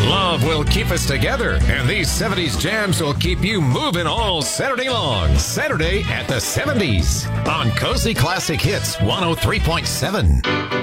Love will keep us together, and these 70s jams will keep you moving all Saturday long. Saturday at the 70s on Cozy Classic Hits 103.7.